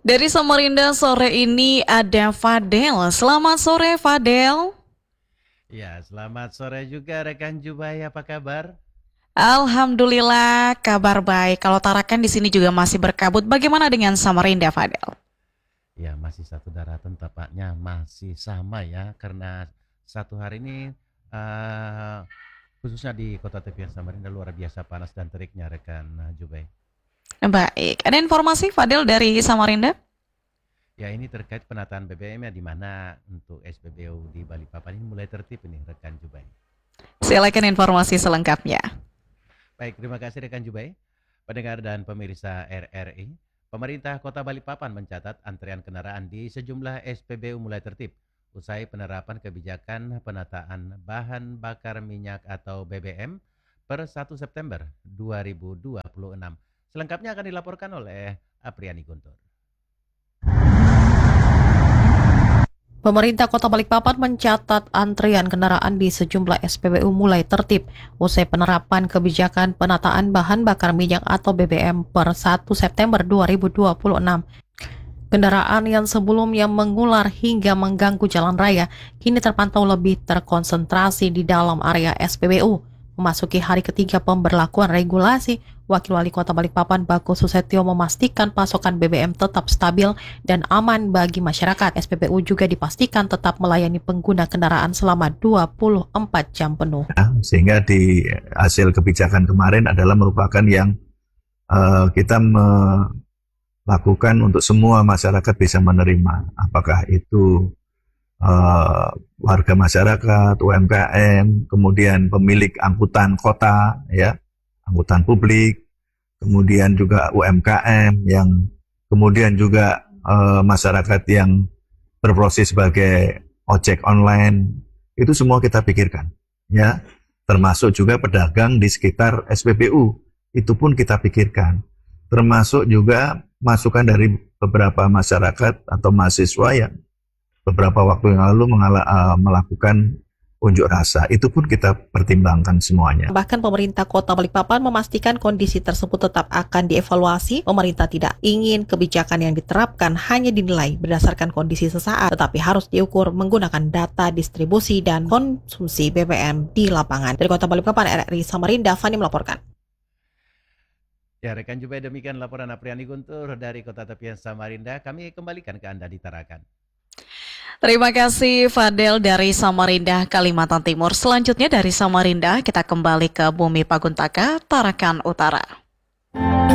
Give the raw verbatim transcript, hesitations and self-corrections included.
Dari Samarinda sore ini ada Fadel. Selamat sore Fadel. Ya, selamat sore juga rekan Jubai, apa kabar? Alhamdulillah kabar baik. Kalau Tarakan di sini juga masih berkabut. Bagaimana dengan Samarinda Fadel? Ya, masih satu daratan tampaknya masih sama ya, karena satu hari ini eh, khususnya di Kota Tepian Samarinda luar biasa panas dan teriknya rekan eh, Jubai. Baik, ada informasi Fadel dari Samarinda? Ya, ini terkait penataan B B M ya, di mana untuk S P B U di Balikpapan ini mulai tertib ini rekan Jubai. Silakan informasi selengkapnya. Baik, terima kasih rekan Jubai. Pendengar dan pemirsa R R I, pemerintah Kota Balikpapan mencatat antrean kendaraan di sejumlah S P B U mulai tertib usai penerapan kebijakan penataan bahan bakar minyak atau B B M per satu September dua ribu dua puluh enam. Selengkapnya akan dilaporkan oleh Apriani Guntur. Pemerintah Kota Balikpapan mencatat antrian kendaraan di sejumlah S P B U mulai tertib usai penerapan kebijakan penataan bahan bakar minyak atau B B M per satu September dua ribu dua puluh enam. Kendaraan yang sebelumnya mengular hingga mengganggu jalan raya kini terpantau lebih terkonsentrasi di dalam area S P B U. Memasuki hari ketiga pemberlakuan regulasi, Wakil Wali Kota Balikpapan Bagus Susetio memastikan pasokan B B M tetap stabil dan aman bagi masyarakat. S P B U juga dipastikan tetap melayani pengguna kendaraan selama dua puluh empat jam penuh. Sehingga di hasil kebijakan kemarin adalah merupakan yang uh, kita melakukan untuk semua masyarakat bisa menerima. Apakah itu Uh, warga masyarakat, U M K M, kemudian pemilik angkutan kota, ya, angkutan publik, kemudian juga U M K M, yang kemudian juga uh, masyarakat yang berproses sebagai ojek online, itu semua kita pikirkan, ya, termasuk juga pedagang di sekitar S P B U, itu pun kita pikirkan, termasuk juga masukan dari beberapa masyarakat atau mahasiswa yang beberapa waktu yang lalu mengala, uh, melakukan unjuk rasa, itu pun kita pertimbangkan semuanya. Bahkan pemerintah Kota Balikpapan memastikan kondisi tersebut tetap akan dievaluasi. Pemerintah tidak ingin kebijakan yang diterapkan hanya dinilai berdasarkan kondisi sesaat, tetapi harus diukur menggunakan data distribusi dan konsumsi B B M di lapangan. Dari Kota Balikpapan, R R I Samarinda, Fani melaporkan. Ya, rekan Jubai, demikian laporan Apriani Guntur dari Kota Tepian Samarinda. Kami kembalikan ke Anda di Tarakan. Terima kasih Fadel dari Samarinda, Kalimantan Timur. Selanjutnya dari Samarinda kita kembali ke Bumi Paguntaka, Tarakan Utara.